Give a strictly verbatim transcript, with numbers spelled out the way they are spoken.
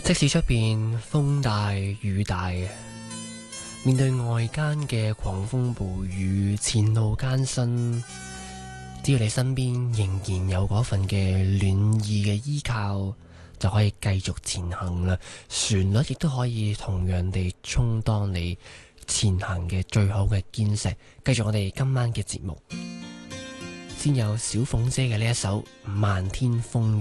即使出邊風大雨大，面對外間嘅狂風暴雨，前路艱辛，只要你身邊仍然有嗰份嘅暖意嘅依靠，就可以繼續前行啦。旋律亦都可以同樣地充當你前行嘅最好嘅堅石。繼續我哋今晚嘅節目，先有小鳳姐嘅呢一首《漫天風雨》。